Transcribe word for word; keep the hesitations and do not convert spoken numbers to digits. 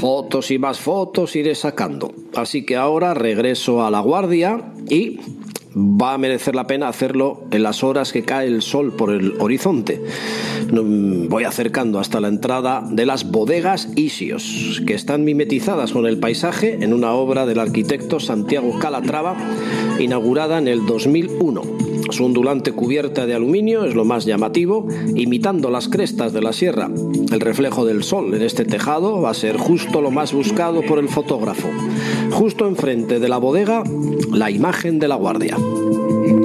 Fotos y más fotos iré sacando. Así que ahora regreso a La Guardia y va a merecer la pena hacerlo en las horas que cae el sol por el horizonte. Voy acercando hasta la entrada de las bodegas Isios, que están mimetizadas con el paisaje en una obra del arquitecto Santiago Calatrava, inaugurada en el dos mil uno. Su ondulante cubierta de aluminio es lo más llamativo, imitando las crestas de la sierra. El reflejo del sol en este tejado va a ser justo lo más buscado por el fotógrafo. Justo enfrente de la bodega, la imagen de La Guardia.